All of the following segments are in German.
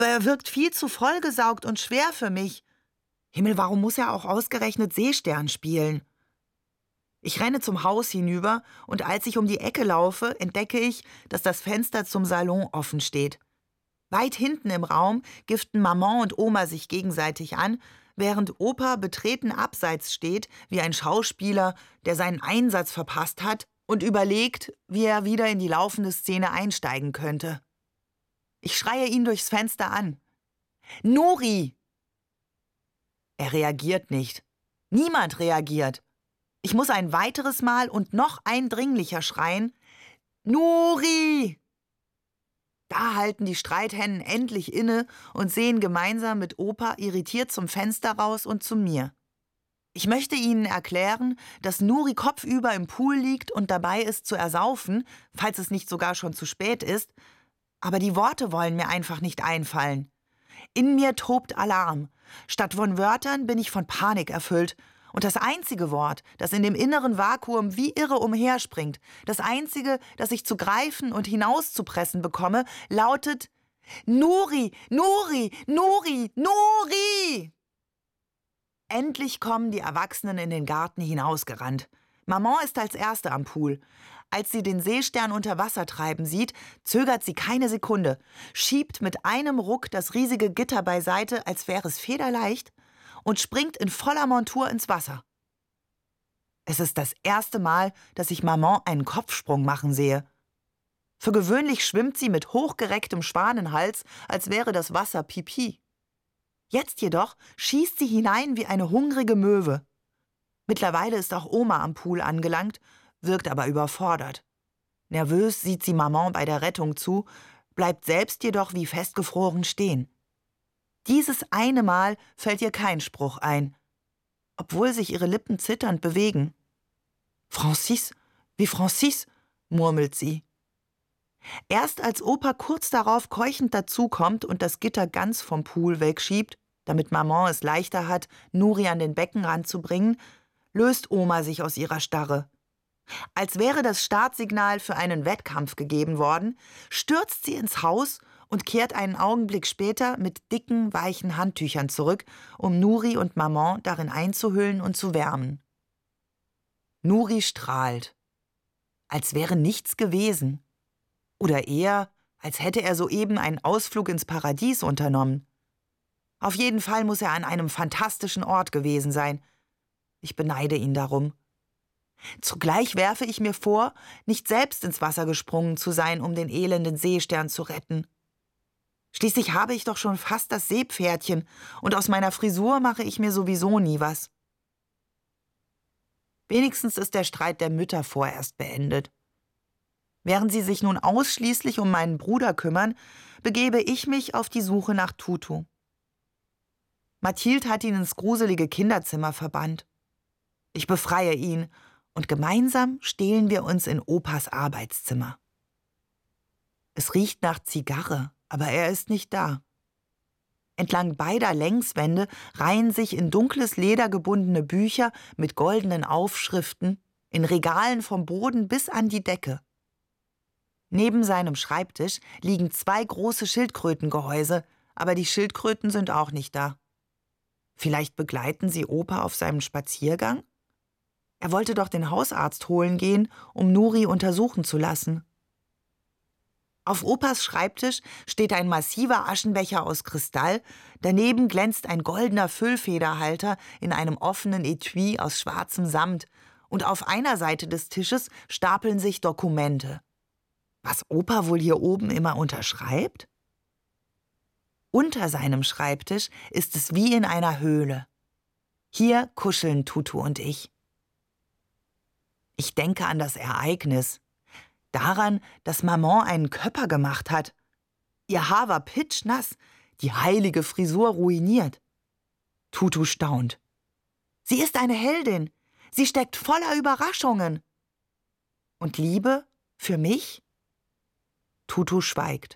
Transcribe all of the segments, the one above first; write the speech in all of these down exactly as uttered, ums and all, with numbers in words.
er wirkt viel zu vollgesaugt und schwer für mich. Himmel, warum muss er auch ausgerechnet Seestern spielen? Ich renne zum Haus hinüber und als ich um die Ecke laufe, entdecke ich, dass das Fenster zum Salon offen steht. Weit hinten im Raum giften Maman und Oma sich gegenseitig an, während Opa betreten abseits steht, wie ein Schauspieler, der seinen Einsatz verpasst hat und überlegt, wie er wieder in die laufende Szene einsteigen könnte. Ich schreie ihn durchs Fenster an. »Nuri!« Er reagiert nicht. Niemand reagiert. Ich muss ein weiteres Mal und noch eindringlicher schreien. »Nuri!« Da halten die Streithennen endlich inne und sehen gemeinsam mit Opa irritiert zum Fenster raus und zu mir. Ich möchte ihnen erklären, dass Nuri kopfüber im Pool liegt und dabei ist zu ersaufen, falls es nicht sogar schon zu spät ist, aber die Worte wollen mir einfach nicht einfallen. In mir tobt Alarm. Statt von Wörtern bin ich von Panik erfüllt. Und das einzige Wort, das in dem inneren Vakuum wie irre umherspringt, das einzige, das ich zu greifen und hinauszupressen bekomme, lautet »Nuri, Nuri, Nuri, Nuri!« Endlich kommen die Erwachsenen in den Garten hinausgerannt. Maman ist als Erste am Pool. Als sie den Seestern unter Wasser treiben sieht, zögert sie keine Sekunde, schiebt mit einem Ruck das riesige Gitter beiseite, als wäre es federleicht, und springt in voller Montur ins Wasser. Es ist das erste Mal, dass ich Maman einen Kopfsprung machen sehe. Für gewöhnlich schwimmt sie mit hochgerecktem Schwanenhals, als wäre das Wasser Pipi. Jetzt jedoch schießt sie hinein wie eine hungrige Möwe. Mittlerweile ist auch Oma am Pool angelangt, wirkt aber überfordert. Nervös sieht sie Maman bei der Rettung zu, bleibt selbst jedoch wie festgefroren stehen. Dieses eine Mal fällt ihr kein Spruch ein, obwohl sich ihre Lippen zitternd bewegen. »Francis, wie Francis«, murmelt sie. Erst als Opa kurz darauf keuchend dazukommt und das Gitter ganz vom Pool wegschiebt, damit Maman es leichter hat, Nuri an den Beckenrand zu bringen, löst Oma sich aus ihrer Starre. Als wäre das Startsignal für einen Wettkampf gegeben worden, stürzt sie ins Haus und kehrt einen Augenblick später mit dicken, weichen Handtüchern zurück, um Nuri und Maman darin einzuhüllen und zu wärmen. Nuri strahlt, als wäre nichts gewesen. Oder eher, als hätte er soeben einen Ausflug ins Paradies unternommen. Auf jeden Fall muss er an einem fantastischen Ort gewesen sein. Ich beneide ihn darum. Zugleich werfe ich mir vor, nicht selbst ins Wasser gesprungen zu sein, um den elenden Seestern zu retten. Schließlich habe ich doch schon fast das Seepferdchen und aus meiner Frisur mache ich mir sowieso nie was. Wenigstens ist der Streit der Mütter vorerst beendet. Während sie sich nun ausschließlich um meinen Bruder kümmern, begebe ich mich auf die Suche nach Tutu. Mathilde hat ihn ins gruselige Kinderzimmer verbannt. Ich befreie ihn und gemeinsam stehlen wir uns in Opas Arbeitszimmer. Es riecht nach Zigarre, aber er ist nicht da. Entlang beider Längswände reihen sich in dunkles Leder gebundene Bücher mit goldenen Aufschriften, in Regalen vom Boden bis an die Decke. Neben seinem Schreibtisch liegen zwei große Schildkrötengehäuse, aber die Schildkröten sind auch nicht da. Vielleicht begleiten sie Opa auf seinem Spaziergang? Er wollte doch den Hausarzt holen gehen, um Nuri untersuchen zu lassen. Auf Opas Schreibtisch steht ein massiver Aschenbecher aus Kristall, daneben glänzt ein goldener Füllfederhalter in einem offenen Etui aus schwarzem Samt und auf einer Seite des Tisches stapeln sich Dokumente. Was Opa wohl hier oben immer unterschreibt? Unter seinem Schreibtisch ist es wie in einer Höhle. Hier kuscheln Tutu und ich. Ich denke an das Ereignis, daran, dass Maman einen Köpper gemacht hat. Ihr Haar war pitschnass, die heilige Frisur ruiniert. Tutu staunt. Sie ist eine Heldin, sie steckt voller Überraschungen. Und Liebe für mich? Tutu schweigt.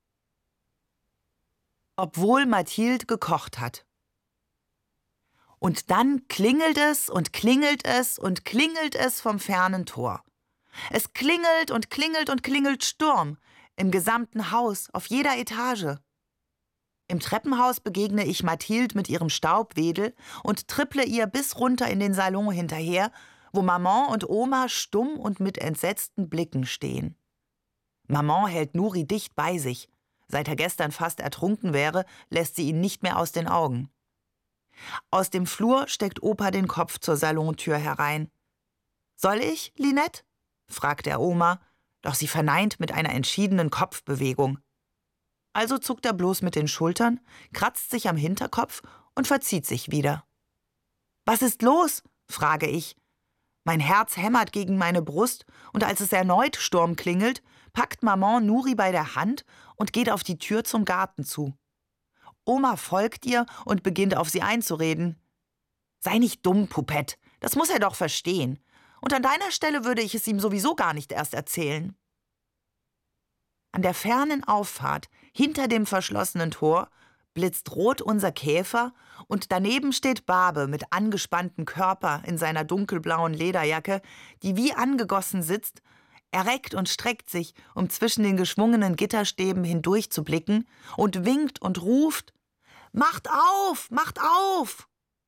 Obwohl Mathilde gekocht hat. Und dann klingelt es und klingelt es und klingelt es vom fernen Tor. Es klingelt und klingelt und klingelt Sturm, im gesamten Haus, auf jeder Etage. Im Treppenhaus begegne ich Mathilde mit ihrem Staubwedel und tripple ihr bis runter in den Salon hinterher, wo Maman und Oma stumm und mit entsetzten Blicken stehen. Maman hält Nuri dicht bei sich. Seit er gestern fast ertrunken wäre, lässt sie ihn nicht mehr aus den Augen. Aus dem Flur steckt Opa den Kopf zur Salontür herein. »Soll ich, Lynette?« fragt er Oma, doch sie verneint mit einer entschiedenen Kopfbewegung. Also zuckt er bloß mit den Schultern, kratzt sich am Hinterkopf und verzieht sich wieder. »Was ist los?« frage ich. Mein Herz hämmert gegen meine Brust, und als es erneut Sturm klingelt, packt Maman Nuri bei der Hand und geht auf die Tür zum Garten zu. Oma folgt ihr und beginnt auf sie einzureden. »Sei nicht dumm, Poupette, das muss er doch verstehen. Und an deiner Stelle würde ich es ihm sowieso gar nicht erst erzählen.« An der fernen Auffahrt, hinter dem verschlossenen Tor, blitzt rot unser Käfer und daneben steht Barbe mit angespanntem Körper in seiner dunkelblauen Lederjacke, die wie angegossen sitzt. Er reckt und streckt sich, um zwischen den geschwungenen Gitterstäben hindurchzublicken, und winkt und ruft: »Macht auf, macht auf!«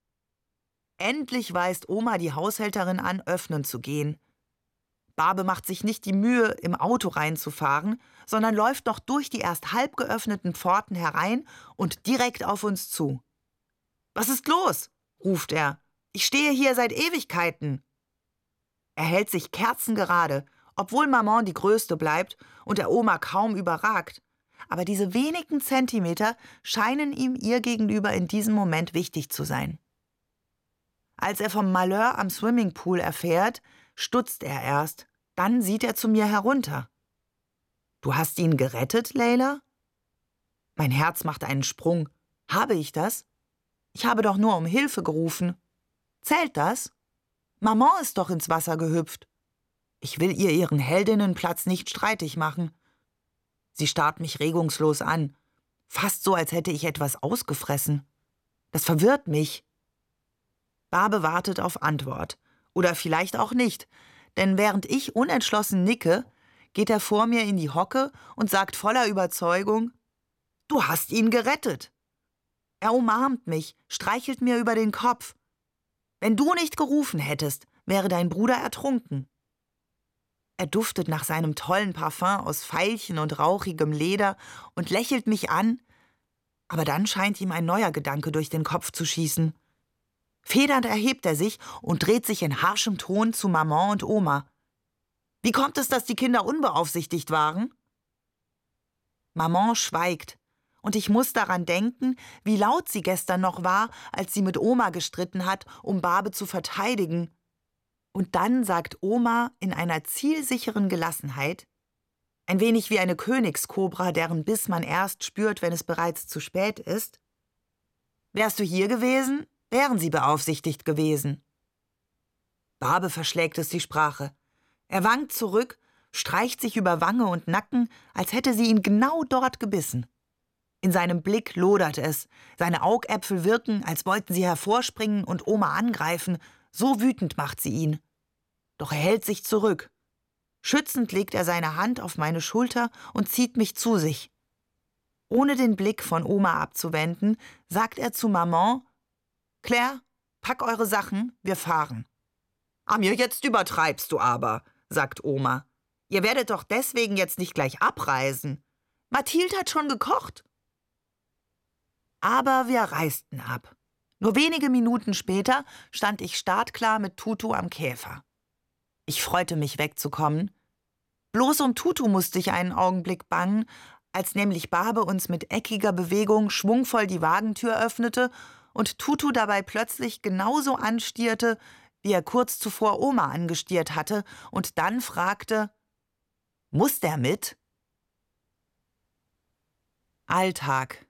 Endlich weist Oma die Haushälterin an, öffnen zu gehen. Barbe macht sich nicht die Mühe, im Auto reinzufahren, sondern läuft noch durch die erst halb geöffneten Pforten herein und direkt auf uns zu. »Was ist los?« ruft er. »Ich stehe hier seit Ewigkeiten.« Er hält sich kerzengerade, obwohl Maman die Größte bleibt und der Oma kaum überragt. Aber diese wenigen Zentimeter scheinen ihm ihr gegenüber in diesem Moment wichtig zu sein. Als er vom Malheur am Swimmingpool erfährt, stutzt er erst. Dann sieht er zu mir herunter. »Du hast ihn gerettet, Leila?« Mein Herz macht einen Sprung. Habe ich das? Ich habe doch nur um Hilfe gerufen. Zählt das? Maman ist doch ins Wasser gehüpft. Ich will ihr ihren Heldinnenplatz nicht streitig machen. Sie starrt mich regungslos an, fast so, als hätte ich etwas ausgefressen. Das verwirrt mich. Barbe wartet auf Antwort. Oder vielleicht auch nicht, denn während ich unentschlossen nicke, geht er vor mir in die Hocke und sagt voller Überzeugung: »Du hast ihn gerettet!« Er umarmt mich, streichelt mir über den Kopf. »Wenn du nicht gerufen hättest, wäre dein Bruder ertrunken.« Er duftet nach seinem tollen Parfum aus Veilchen und rauchigem Leder und lächelt mich an, aber dann scheint ihm ein neuer Gedanke durch den Kopf zu schießen. Federnd erhebt er sich und dreht sich in harschem Ton zu Maman und Oma. »Wie kommt es, dass die Kinder unbeaufsichtigt waren?« Maman schweigt, und ich muss daran denken, wie laut sie gestern noch war, als sie mit Oma gestritten hat, um Barbe zu verteidigen. Und dann sagt Oma in einer zielsicheren Gelassenheit, ein wenig wie eine Königskobra, deren Biss man erst spürt, wenn es bereits zu spät ist: »Wärst du hier gewesen, wären sie beaufsichtigt gewesen.« Barbe verschlägt es die Sprache. Er wankt zurück, streicht sich über Wange und Nacken, als hätte sie ihn genau dort gebissen. In seinem Blick lodert es, seine Augäpfel wirken, als wollten sie hervorspringen und Oma angreifen, so wütend macht sie ihn. Doch er hält sich zurück. Schützend legt er seine Hand auf meine Schulter und zieht mich zu sich. Ohne den Blick von Oma abzuwenden, sagt er zu Maman: »Claire, pack eure Sachen, wir fahren.« »Ah, mir jetzt übertreibst du aber«, sagt Oma. »Ihr werdet doch deswegen jetzt nicht gleich abreisen. Mathilde hat schon gekocht.« Aber wir reisten ab. Nur wenige Minuten später stand ich startklar mit Tutu am Käfer. Ich freute mich, wegzukommen. Bloß um Tutu musste ich einen Augenblick bangen, als nämlich Barbe uns mit eckiger Bewegung schwungvoll die Wagentür öffnete und Tutu dabei plötzlich genauso anstierte, wie er kurz zuvor Oma angestiert hatte, und dann fragte: »Muss der mit?« Alltag.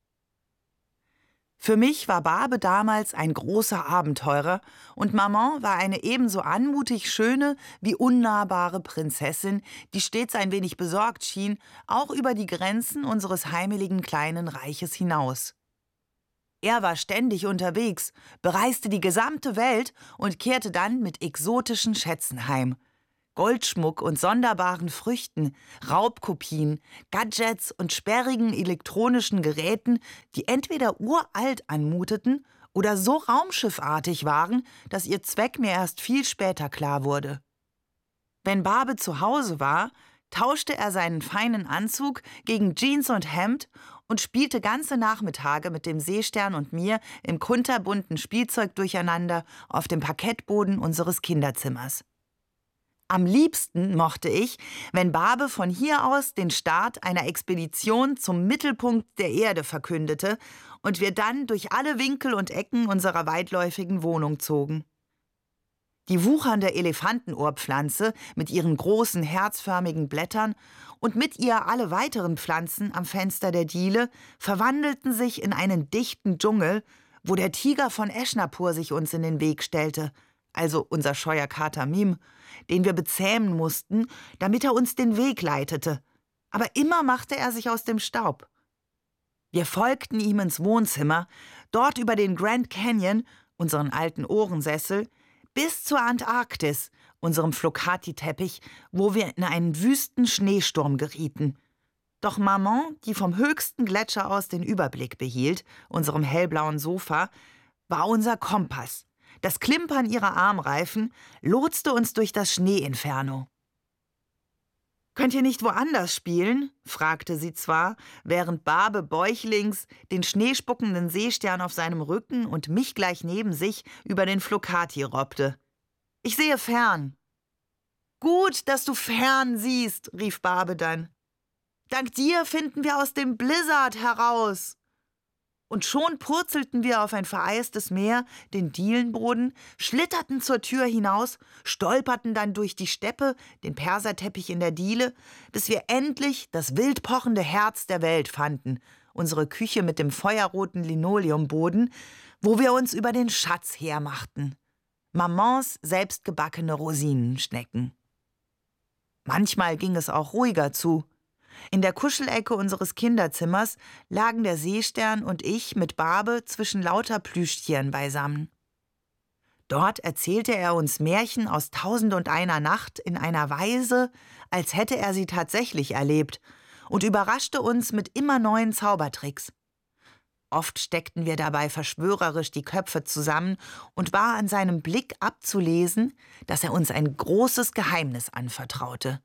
Für mich war Barbe damals ein großer Abenteurer und Maman war eine ebenso anmutig schöne wie unnahbare Prinzessin, die stets ein wenig besorgt schien, auch über die Grenzen unseres heimeligen kleinen Reiches hinaus. Er war ständig unterwegs, bereiste die gesamte Welt und kehrte dann mit exotischen Schätzen heim. Goldschmuck und sonderbaren Früchten, Raubkopien, Gadgets und sperrigen elektronischen Geräten, die entweder uralt anmuteten oder so raumschiffartig waren, dass ihr Zweck mir erst viel später klar wurde. Wenn Barbe zu Hause war, tauschte er seinen feinen Anzug gegen Jeans und Hemd und spielte ganze Nachmittage mit dem Seestern und mir im kunterbunten Spielzeug durcheinander auf dem Parkettboden unseres Kinderzimmers. Am liebsten mochte ich, wenn Barbe von hier aus den Start einer Expedition zum Mittelpunkt der Erde verkündete und wir dann durch alle Winkel und Ecken unserer weitläufigen Wohnung zogen. Die wuchernde Elefantenohrpflanze mit ihren großen herzförmigen Blättern und mit ihr alle weiteren Pflanzen am Fenster der Diele verwandelten sich in einen dichten Dschungel, wo der Tiger von Eschnapur sich uns in den Weg stellte, also unser scheuer Kater Mim, den wir bezähmen mussten, damit er uns den Weg leitete. Aber immer machte er sich aus dem Staub. Wir folgten ihm ins Wohnzimmer, dort über den Grand Canyon, unseren alten Ohrensessel, bis zur Antarktis, unserem Flocati-Teppich, wo wir in einen wüsten Schneesturm gerieten. Doch Maman, die vom höchsten Gletscher aus den Überblick behielt, unserem hellblauen Sofa, war unser Kompass. Das Klimpern ihrer Armreifen lotste uns durch das Schneeinferno. »Könnt ihr nicht woanders spielen?« fragte sie zwar, während Barbe bäuchlings den schneespuckenden Seestern auf seinem Rücken und mich gleich neben sich über den Flocati robbte. »Ich sehe fern.« »Gut, dass du fern siehst«, rief Barbe dann. »Dank dir finden wir aus dem Blizzard heraus.« Und schon purzelten wir auf ein vereistes Meer, den Dielenboden, schlitterten zur Tür hinaus, stolperten dann durch die Steppe, den Perserteppich in der Diele, bis wir endlich das wild pochende Herz der Welt fanden, unsere Küche mit dem feuerroten Linoleumboden, wo wir uns über den Schatz hermachten. Mamans selbstgebackene Rosinenschnecken. Manchmal ging es auch ruhiger zu. In der Kuschelecke unseres Kinderzimmers lagen der Seestern und ich mit Barbe zwischen lauter Plüschtieren beisammen. Dort erzählte er uns Märchen aus Tausend und einer Nacht in einer Weise, als hätte er sie tatsächlich erlebt, und überraschte uns mit immer neuen Zaubertricks. Oft steckten wir dabei verschwörerisch die Köpfe zusammen und war an seinem Blick abzulesen, dass er uns ein großes Geheimnis anvertraute.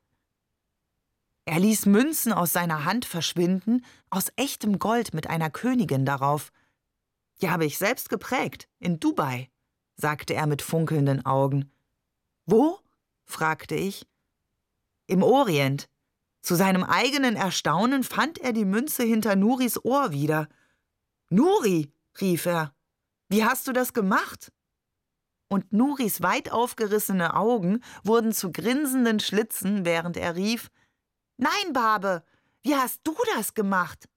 Er ließ Münzen aus seiner Hand verschwinden, aus echtem Gold mit einer Königin darauf. »Die habe ich selbst geprägt, in Dubai«, sagte er mit funkelnden Augen. »Wo?« fragte ich. »Im Orient.« Zu seinem eigenen Erstaunen fand er die Münze hinter Nuris Ohr wieder. »Nuri«, rief er, »wie hast du das gemacht?« Und Nuris weit aufgerissene Augen wurden zu grinsenden Schlitzen, während er rief, »Nein, Barbe, wie hast du das gemacht?«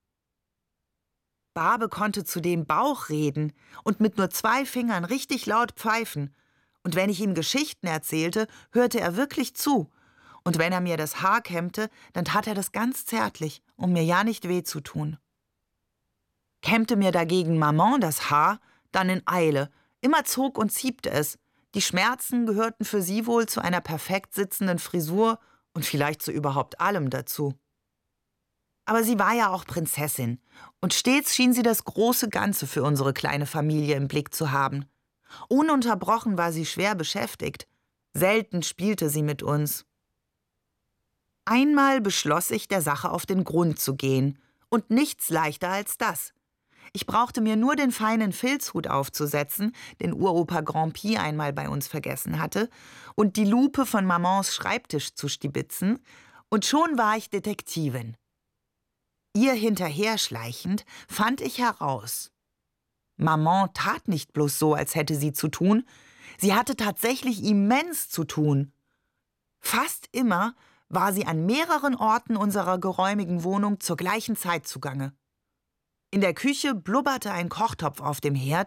Barbe konnte zudem Bauch reden und mit nur zwei Fingern richtig laut pfeifen. Und wenn ich ihm Geschichten erzählte, hörte er wirklich zu. Und wenn er mir das Haar kämmte, dann tat er das ganz zärtlich, um mir ja nicht weh zu tun. Kämmte mir dagegen Maman das Haar, dann in Eile. Immer zog und ziebte es. Die Schmerzen gehörten für sie wohl zu einer perfekt sitzenden Frisur und vielleicht zu überhaupt allem dazu. Aber sie war ja auch Prinzessin, und stets schien sie das große Ganze für unsere kleine Familie im Blick zu haben. Ununterbrochen war sie schwer beschäftigt. Selten spielte sie mit uns. Einmal beschloss ich, der Sache auf den Grund zu gehen, und nichts leichter als das. Ich brauchte mir nur den feinen Filzhut aufzusetzen, den Uropa Grand Pi einmal bei uns vergessen hatte, und die Lupe von Mamans Schreibtisch zu stibitzen, und schon war ich Detektivin. Ihr hinterher schleichend fand ich heraus: Maman tat nicht bloß so, als hätte sie zu tun, sie hatte tatsächlich immens zu tun. Fast immer war sie an mehreren Orten unserer geräumigen Wohnung zur gleichen Zeit zugange. In der Küche blubberte ein Kochtopf auf dem Herd,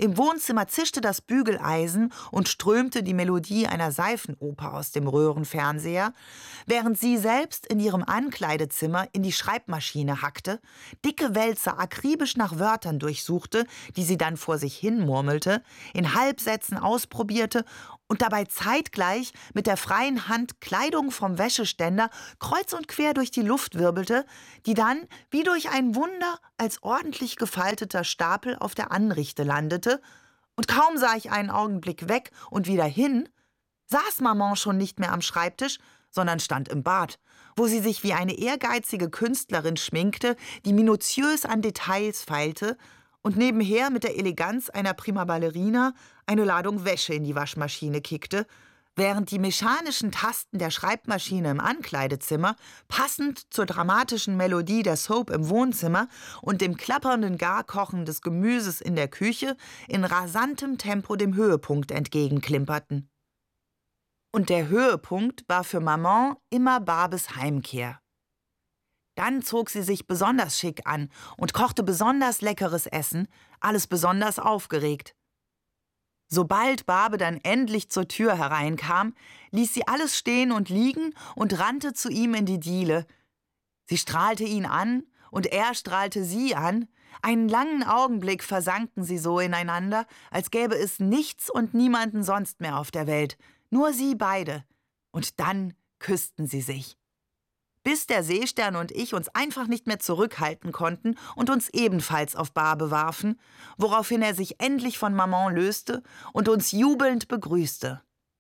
Im Wohnzimmer zischte das Bügeleisen und strömte die Melodie einer Seifenoper aus dem Röhrenfernseher, während sie selbst in ihrem Ankleidezimmer in die Schreibmaschine hackte, dicke Wälzer akribisch nach Wörtern durchsuchte, die sie dann vor sich hin murmelte, in Halbsätzen ausprobierte und dabei zeitgleich mit der freien Hand Kleidung vom Wäscheständer kreuz und quer durch die Luft wirbelte, die dann, wie durch ein Wunder, als ordentlich gefalteter Stapel auf der Anrichte landete, und kaum sah ich einen Augenblick weg und wieder hin, saß Maman schon nicht mehr am Schreibtisch, sondern stand im Bad, wo sie sich wie eine ehrgeizige Künstlerin schminkte, die minutiös an Details feilte und nebenher mit der Eleganz einer Prima Ballerina eine Ladung Wäsche in die Waschmaschine kickte, während die mechanischen Tasten der Schreibmaschine im Ankleidezimmer, passend zur dramatischen Melodie der Soap im Wohnzimmer und dem klappernden Garkochen des Gemüses in der Küche, in rasantem Tempo dem Höhepunkt entgegenklimperten. Und der Höhepunkt war für Maman immer Barbes Heimkehr. Dann zog sie sich besonders schick an und kochte besonders leckeres Essen, alles besonders aufgeregt. Sobald Barbe dann endlich zur Tür hereinkam, ließ sie alles stehen und liegen und rannte zu ihm in die Diele. Sie strahlte ihn an und er strahlte sie an. Einen langen Augenblick versanken sie so ineinander, als gäbe es nichts und niemanden sonst mehr auf der Welt, nur sie beide. Und dann küssten sie sich. Bis der Seestern und ich uns einfach nicht mehr zurückhalten konnten und uns ebenfalls auf Barbe warfen, woraufhin er sich endlich von Maman löste und uns jubelnd begrüßte.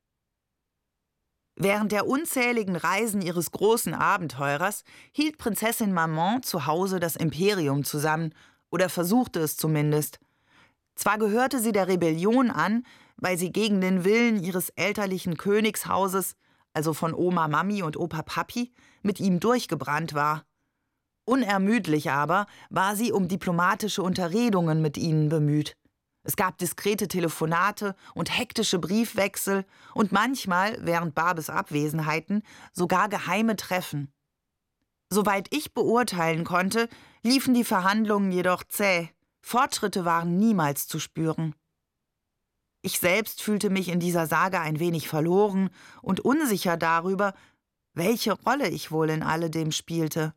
Während der unzähligen Reisen ihres großen Abenteurers hielt Prinzessin Maman zu Hause das Imperium zusammen, oder versuchte es zumindest. Zwar gehörte sie der Rebellion an, weil sie gegen den Willen ihres elterlichen Königshauses, also von Oma Mami und Opa Papi, mit ihm durchgebrannt war. Unermüdlich aber war sie um diplomatische Unterredungen mit ihnen bemüht. Es gab diskrete Telefonate und hektische Briefwechsel und manchmal, während Barbes Abwesenheiten, sogar geheime Treffen. Soweit ich beurteilen konnte, liefen die Verhandlungen jedoch zäh. Fortschritte waren niemals zu spüren. Ich selbst fühlte mich in dieser Sage ein wenig verloren und unsicher darüber, welche Rolle ich wohl in alledem spielte.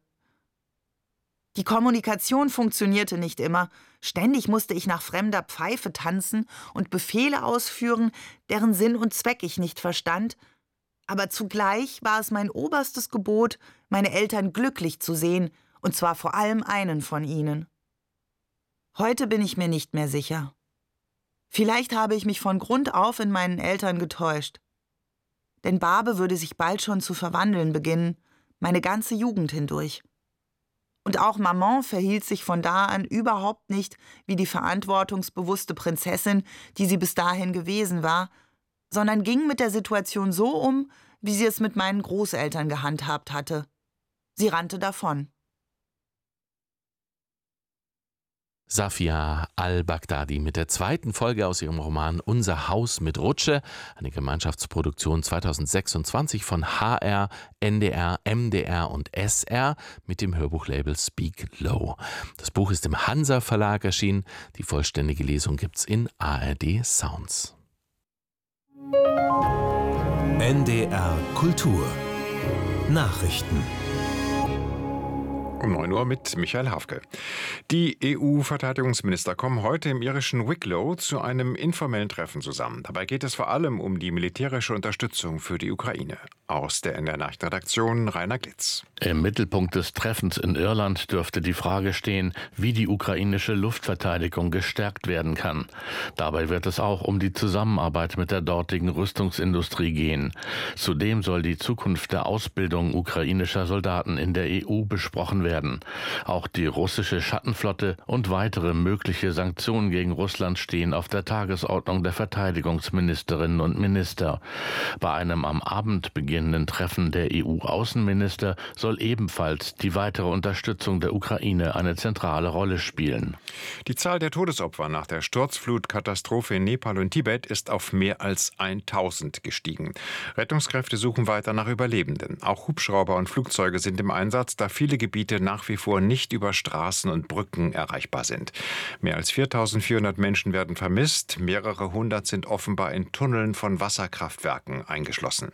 Die Kommunikation funktionierte nicht immer. Ständig musste ich nach fremder Pfeife tanzen und Befehle ausführen, deren Sinn und Zweck ich nicht verstand. Aber zugleich war es mein oberstes Gebot, meine Eltern glücklich zu sehen, und zwar vor allem einen von ihnen. Heute bin ich mir nicht mehr sicher. Vielleicht habe ich mich von Grund auf in meinen Eltern getäuscht. Denn Barbe würde sich bald schon zu verwandeln beginnen, meine ganze Jugend hindurch. Und auch Maman verhielt sich von da an überhaupt nicht wie die verantwortungsbewusste Prinzessin, die sie bis dahin gewesen war, sondern ging mit der Situation so um, wie sie es mit meinen Großeltern gehandhabt hatte. Sie rannte davon. Safia al-Baghdadi mit der zweiten Folge aus ihrem Roman Unser Haus mit Rutsche, eine Gemeinschaftsproduktion zweitausendsechsundzwanzig von H R, N D R, M D R und S R mit dem Hörbuchlabel Speak Low. Das Buch ist im Hansa Verlag erschienen. Die vollständige Lesung gibt's in A R D Sounds. N D R Kultur Nachrichten Um neun Uhr mit Michael Hafke. Die E U-Verteidigungsminister kommen heute im irischen Wicklow zu einem informellen Treffen zusammen. Dabei geht es vor allem um die militärische Unterstützung für die Ukraine. Aus der N D R-Nachrichtenredaktion Rainer Glitz. Im Mittelpunkt des Treffens in Irland dürfte die Frage stehen, wie die ukrainische Luftverteidigung gestärkt werden kann. Dabei wird es auch um die Zusammenarbeit mit der dortigen Rüstungsindustrie gehen. Zudem soll die Zukunft der Ausbildung ukrainischer Soldaten in der E U besprochen werden. Auch die russische Schattenflotte und weitere mögliche Sanktionen gegen Russland stehen auf der Tagesordnung der Verteidigungsministerinnen und Minister. Bei einem am Abend beginnenden Treffen der E U-Außenminister soll ebenfalls die weitere Unterstützung der Ukraine eine zentrale Rolle spielen. Die Zahl der Todesopfer nach der Sturzflutkatastrophe in Nepal und Tibet ist auf mehr als tausend gestiegen. Rettungskräfte suchen weiter nach Überlebenden. Auch Hubschrauber und Flugzeuge sind im Einsatz, da viele Gebiete Gebiete nach wie vor nicht über Straßen und Brücken erreichbar sind. Mehr als viertausendvierhundert Menschen werden vermisst, mehrere hundert sind offenbar in Tunneln von Wasserkraftwerken eingeschlossen.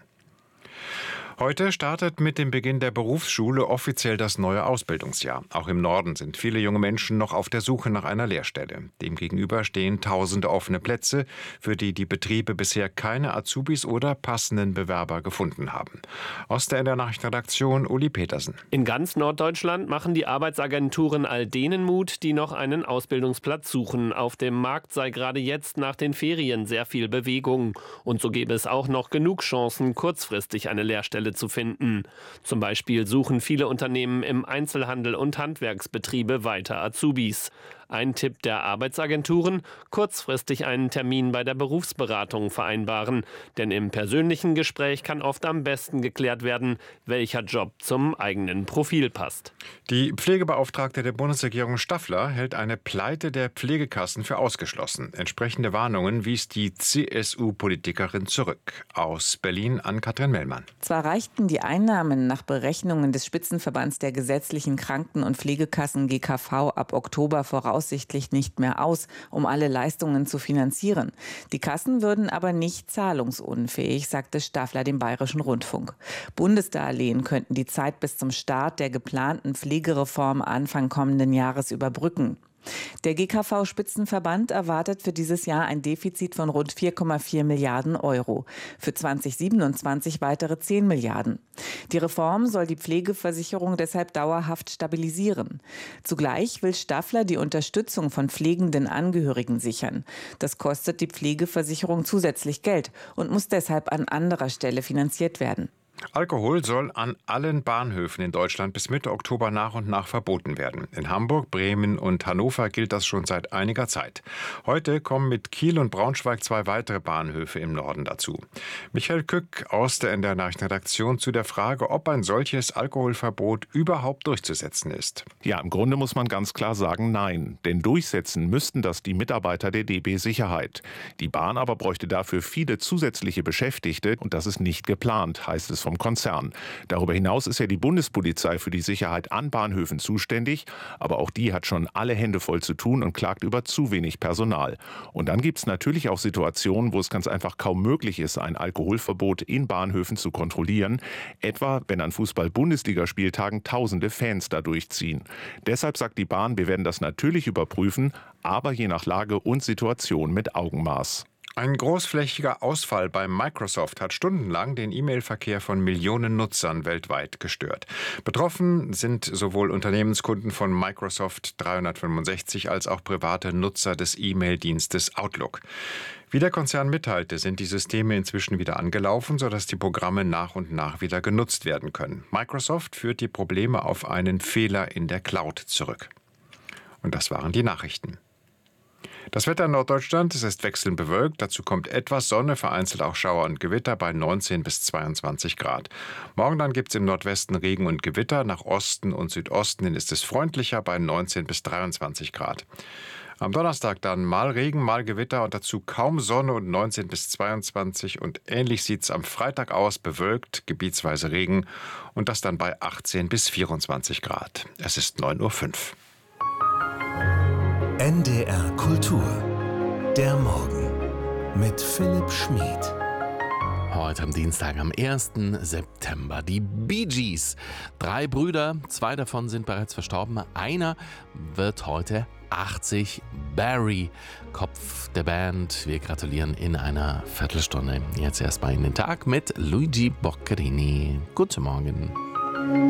Heute startet mit dem Beginn der Berufsschule offiziell das neue Ausbildungsjahr. Auch im Norden sind viele junge Menschen noch auf der Suche nach einer Lehrstelle. Demgegenüber stehen tausende offene Plätze, für die die Betriebe bisher keine Azubis oder passenden Bewerber gefunden haben. Aus der N D R Nachrichtenredaktion Uli Petersen. In ganz Norddeutschland machen die Arbeitsagenturen all denen Mut, die noch einen Ausbildungsplatz suchen. Auf dem Markt sei gerade jetzt nach den Ferien sehr viel Bewegung. Und so gäbe es auch noch genug Chancen, kurzfristig eine Lehrstelle zu finden. Zum Beispiel suchen viele Unternehmen im Einzelhandel und Handwerksbetriebe weiter Azubis. Ein Tipp der Arbeitsagenturen: kurzfristig einen Termin bei der Berufsberatung vereinbaren. Denn im persönlichen Gespräch kann oft am besten geklärt werden, welcher Job zum eigenen Profil passt. Die Pflegebeauftragte der Bundesregierung Staffler hält eine Pleite der Pflegekassen für ausgeschlossen. Entsprechende Warnungen wies die C S U-Politikerin zurück. Aus Berlin an Katrin Mellmann. Zwar reichten die Einnahmen nach Berechnungen des Spitzenverbands der gesetzlichen Kranken- und Pflegekassen G K V ab Oktober voraussichtlich nicht mehr aus, um alle Leistungen zu finanzieren. Die Kassen würden aber nicht zahlungsunfähig, sagte Staffler dem Bayerischen Rundfunk. Bundesdarlehen könnten die Zeit bis zum Start der geplanten Pflegereform Anfang kommenden Jahres überbrücken. Der G K V-Spitzenverband erwartet für dieses Jahr ein Defizit von rund vier Komma vier Milliarden Euro. Für zweitausendsiebenundzwanzig weitere zehn Milliarden. Die Reform soll die Pflegeversicherung deshalb dauerhaft stabilisieren. Zugleich will Staffler die Unterstützung von pflegenden Angehörigen sichern. Das kostet die Pflegeversicherung zusätzlich Geld und muss deshalb an anderer Stelle finanziert werden. Alkohol soll an allen Bahnhöfen in Deutschland bis Mitte Oktober nach und nach verboten werden. In Hamburg, Bremen und Hannover gilt das schon seit einiger Zeit. Heute kommen mit Kiel und Braunschweig zwei weitere Bahnhöfe im Norden dazu. Michael Kück aus der N D R Nachrichtenredaktion zu der Frage, ob ein solches Alkoholverbot überhaupt durchzusetzen ist. Ja, im Grunde muss man ganz klar sagen, nein. Denn durchsetzen müssten das die Mitarbeiter der D B Sicherheit. Die Bahn aber bräuchte dafür viele zusätzliche Beschäftigte und das ist nicht geplant, heißt es vom Konzern. Darüber hinaus ist ja die Bundespolizei für die Sicherheit an Bahnhöfen zuständig, aber auch die hat schon alle Hände voll zu tun und klagt über zu wenig Personal. Und dann gibt es natürlich auch Situationen, wo es ganz einfach kaum möglich ist, ein Alkoholverbot in Bahnhöfen zu kontrollieren, etwa wenn an Fußball-Bundesligaspieltagen tausende Fans da durchziehen. Deshalb sagt die Bahn, wir werden das natürlich überprüfen, aber je nach Lage und Situation mit Augenmaß. Ein großflächiger Ausfall bei Microsoft hat stundenlang den E-Mail-Verkehr von Millionen Nutzern weltweit gestört. Betroffen sind sowohl Unternehmenskunden von Microsoft dreihundertfünfundsechzig als auch private Nutzer des E-Mail-Dienstes Outlook. Wie der Konzern mitteilte, sind die Systeme inzwischen wieder angelaufen, sodass die Programme nach und nach wieder genutzt werden können. Microsoft führt die Probleme auf einen Fehler in der Cloud zurück. Und das waren die Nachrichten. Das Wetter in Norddeutschland, es ist wechselnd bewölkt, dazu kommt etwas Sonne, vereinzelt auch Schauer und Gewitter bei neunzehn bis zweiundzwanzig Grad. Morgen dann gibt es im Nordwesten Regen und Gewitter, nach Osten und Südosten hin ist es freundlicher bei neunzehn bis dreiundzwanzig Grad. Am Donnerstag dann mal Regen, mal Gewitter und dazu kaum Sonne und neunzehn bis zweiundzwanzig und ähnlich sieht es am Freitag aus, bewölkt, gebietsweise Regen und das dann bei achtzehn bis vierundzwanzig Grad. Es ist neun Uhr fünf. N D R Kultur. Der Morgen mit Philipp Schmid. Heute am Dienstag, am ersten September. Die Bee Gees. Drei Brüder, zwei davon sind bereits verstorben. Einer wird heute achtzig. Barry, Kopf der Band. Wir gratulieren in einer Viertelstunde. Jetzt erstmal in den Tag mit Luigi Boccherini. Guten Morgen.